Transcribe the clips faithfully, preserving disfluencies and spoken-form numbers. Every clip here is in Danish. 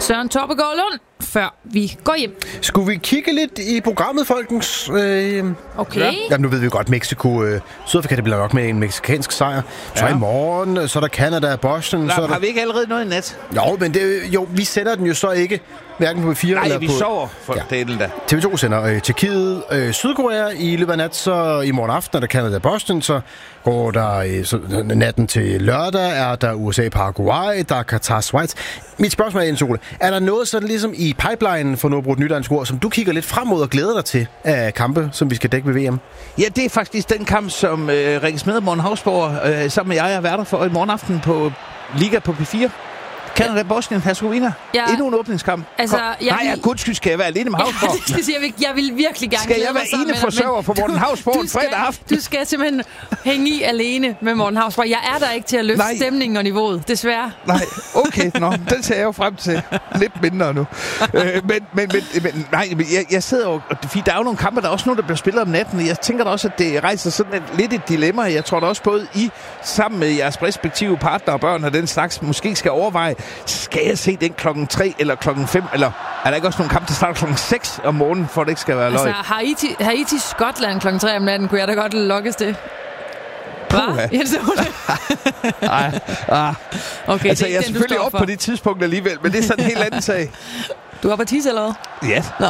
Søren Toppegaard Lund, før vi går hjem. Skulle vi kigge lidt i programmet, folkens? Øh, okay. Ja. Jamen, nu ved vi godt, Mexico... Øh, Sydafrika, det bliver nok med en mexikansk sejr. Så ja. I morgen, så er der Canada, Boston... Der, så er der... Har vi ikke allerede noget i nat? Jo, men det, jo, vi sender den jo så ikke, hverken på P fire Nej, eller vi på... sover for ja. delen da. T V to sender øh, Tjekkiet, øh, Sydkorea i løbet af nat, så i morgen aften er der Canada, Boston, så går der øh, så, natten til lørdag, er der U S A, Paraguay, der er Qatar, Schweiz. Mit spørgsmål er, Jens Ole, er der noget sådan ligesom i pipeline for noget brugt nyt dansk ord, som du kigger lidt frem mod og glæder dig til af kampe, som vi skal dække ved V M? Ja, det er faktisk den kamp, som øh, Rikke Smed og Morten Hausborg øh, sammen med jeg er værter for i morgen aften på Liga på P fire. Canada, Bosnien, Herzegovina. Ja. Endnu en åbningskamp. Altså, jeg Nej, jeg gudskyld skal jeg være alene med Hausborg. Ja, det siger jeg, jeg vil virkelig gerne. Skal jeg være ene forsørger for Morten Hausborg en fredag aften? Du skal simpelthen hænge i alene med Morten Hausborg. Jeg er der ikke til at løfte nej. stemningen og niveauet, desværre. Nej, okay, nå, den ser jeg jo frem til. Lidt mindre nu. øh, men, men, men, men, nej, jeg, jeg sidder jo... Der er jo nogle kampe, der er også nogle, der bliver spillet om natten. Jeg tænker da også, at det rejser sådan et, lidt et dilemma. Jeg tror da også både I, sammen med jeres respektive partner og børn og den slags, måske skal overveje, skal jeg se den klokken tre eller klokken fem, eller er der ikke også nogle kampe, der starter klokken seks om morgenen, for det ikke skal være løg? Altså, Haiti, Haiti Skotland klokken tre om natten, kunne jeg da godt lokkes det. Hvad? Jens Ole? Nej, ah. Okay, altså, det er jeg er den, selvfølgelig op på det tidspunkt alligevel, men det er sådan en helt anden sag. Du er på tis eller hvad? Ja. Nå.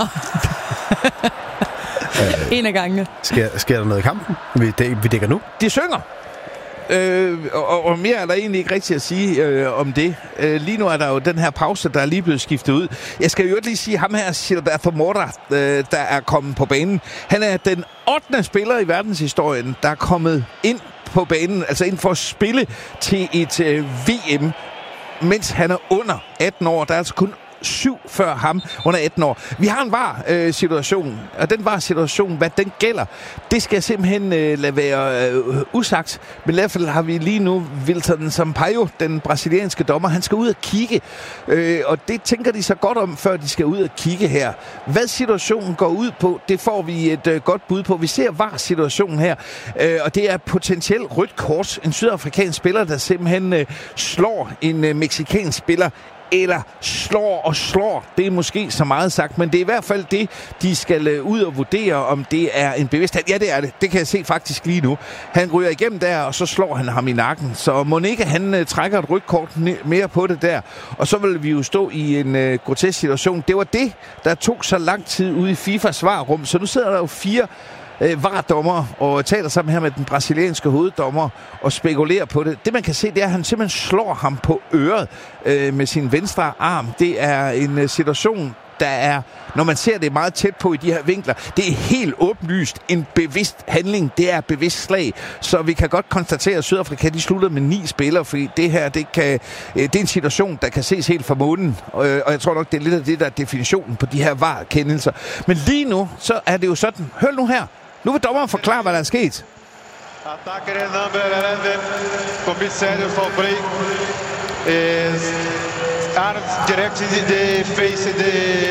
En af gangene. Sker, sker der noget i kampen, vi, dæ- vi dækker nu? De synger. Øh, og, og mere er der egentlig ikke rigtigt at sige øh, om det. Øh, lige nu er der jo den her pause, der er lige blevet skiftet ud. Jeg skal jo lige sige, ham her, Gilberto Mora, øh, der er kommet på banen. Han er den ottende spiller i verdenshistorien, der er kommet ind på banen, altså ind for at spille til et øh, V M, mens han er under atten år. Der er altså kun syv før ham under atten år. Vi har en var-situation, og den var-situation, hvad den gælder, det skal jeg simpelthen øh, lade være øh, usagt. Men i hvert fald har vi lige nu Wilton Sampaio, den brasilianske dommer, han skal ud og kigge, øh, og det tænker de så godt om, før de skal ud og kigge her. Hvad situationen går ud på, det får vi et øh, godt bud på. Vi ser var-situationen her, øh, og det er potentielt rødt kort. En sydafrikansk spiller, der simpelthen øh, slår en øh, mexikansk spiller, eller slår og slår. Det er måske så meget sagt, men det er i hvert fald det, de skal ud og vurdere, om det er en bevidsthed. Ja, det er det. Det kan jeg se faktisk lige nu. Han ryger igennem der, og så slår han ham i nakken. Så må ikke han uh, trækker et rødt kort mere på det der. Og så vil vi jo stå i en uh, grotesk situation. Det var det, der tog så lang tid ude i FIFAs svarrum. Så nu sidder der jo fire Øh, var-dommer og taler sammen her med den brasilianske hoveddommer og spekulerer på det. Det man kan se, det er, at han simpelthen slår ham på øret øh, med sin venstre arm. Det er en øh, situation, der er, når man ser det meget tæt på i de her vinkler, det er helt åbenlyst en bevidst handling. Det er et bevidst slag. Så vi kan godt konstatere, at Sydafrika de slutter med ni spillere, fordi det her, det, kan, det er en situation, der kan ses helt fra månen. Og jeg tror nok, det er lidt af det, der er definitionen på de her var-kendelser. Men lige nu, så er det jo sådan. Hør nu her. Nu vil dommeren forklare, hvad der er sket. Attacker number eleven, Comissário Fabri, is arms directed the face the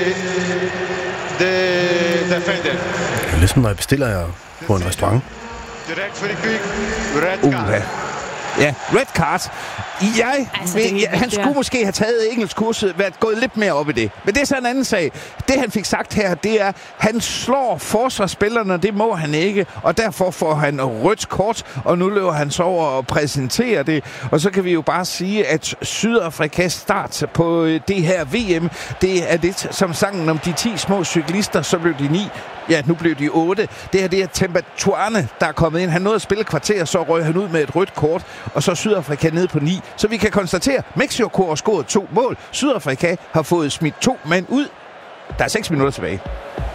the defender. Det er ligesom, når jeg bestiller på en restaurant. Direct free kick, red card. Uh, ja, red card. Jeg, altså, ved, ja, han skulle måske have taget engelskkurset, været gået lidt mere op i det. Men det er så en anden sag. Det han fik sagt her, det er, han slår forsvarsspillerne, det må han ikke, og derfor får han rødt kort, og nu løber han så over og præsenterer det. Og så kan vi jo bare sige, at Sydafrikas start på det her V M, det er lidt som sangen om de ti små cyklister, så blev de ni. Ja, nu blev de otte. Det her, det er Temba Tuane, der er kommet ind. Han nåede at spille kvarter, så røg han ud med et rødt kort, og så Sydafrika ned på ni. Så vi kan konstatere, at Mexico har scoret to mål. Sydafrika har fået smidt to mand ud. Der er seks minutter tilbage.